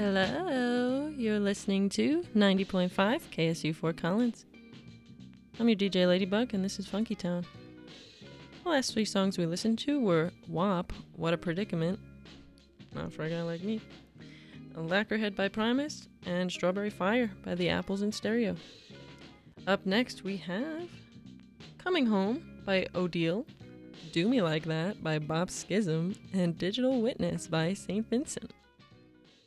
Hello, you're listening to 90.5 KSU Fort Collins. I'm your DJ Ladybug, and this is Funky Town. The last three songs we listened to were WAP, What a Predicament, not for a guy like me, Lacquerhead by Primus, and Strawberry Fire by the Apples in Stereo. Up next we have Coming Home by Odile, Do Me Like That by Bob Schism, and Digital Witness by St. Vincent.